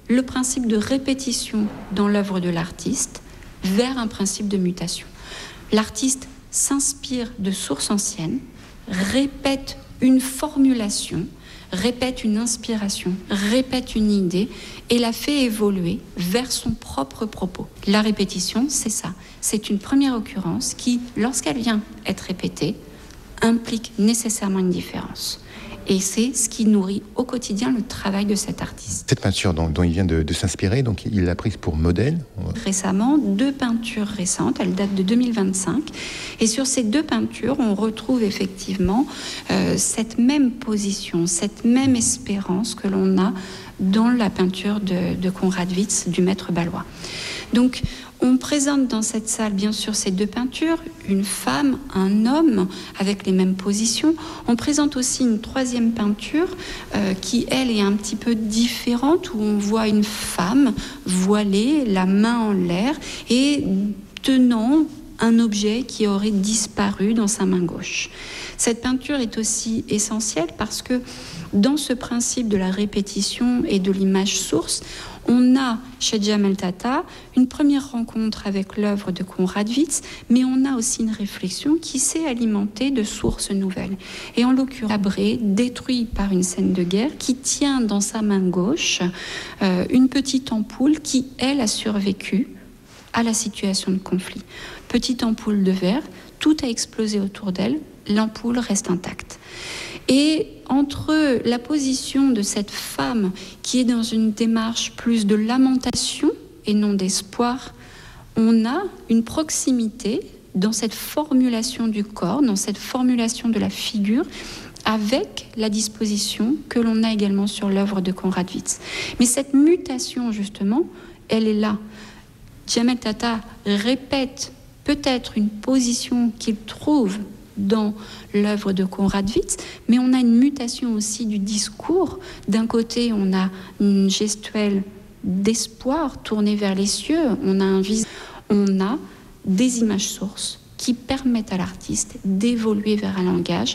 le principe de répétition dans l'œuvre de l'artiste vers un principe de mutation. L'artiste s'inspire de sources anciennes, répète une formulation, répète une inspiration, répète une idée et la fait évoluer vers son propre propos. La répétition, c'est ça. C'est une première occurrence qui, lorsqu'elle vient être répétée, implique nécessairement une différence. Et c'est ce qui nourrit au quotidien le travail de cet artiste. Cette peinture dont il vient de s'inspirer, donc il l'a prise pour modèle. Récemment, 2 peintures récentes, elles datent de 2025. Et sur ces 2 peintures, on retrouve effectivement cette même position, cette même espérance que l'on a dans la peinture de Konrad Witz, du maître bâlois. Donc, on présente dans cette salle, bien sûr, ces 2 peintures, une femme, un homme, avec les mêmes positions. On présente aussi une 3e peinture qui, elle, est un petit peu différente, où on voit une femme voilée, la main en l'air, et tenant un objet qui aurait disparu dans sa main gauche. Cette peinture est aussi essentielle parce que dans ce principe de la répétition et de l'image source, on a chez Djamel Tata une première rencontre avec l'œuvre de Konrad Witz, mais on a aussi une réflexion qui s'est alimentée de sources nouvelles. Et en l'occurrence, Labré, détruit par une scène de guerre, qui tient dans sa main gauche une petite ampoule qui, elle, a survécu à la situation de conflit. Petite ampoule de verre, tout a explosé autour d'elle, l'ampoule reste intacte. Et entre la position de cette femme qui est dans une démarche plus de lamentation et non d'espoir, on a une proximité dans cette formulation du corps, dans cette formulation de la figure, avec la disposition que l'on a également sur l'œuvre de Konrad Witz. Mais cette mutation, justement, elle est là. Djamel Tata répète peut-être une position qu'il trouve dans l'œuvre de Konrad Witz, mais on a une mutation aussi du discours. D'un côté, on a une gestuelle d'espoir tournée vers les cieux, on a des images sources qui permettent à l'artiste d'évoluer vers un langage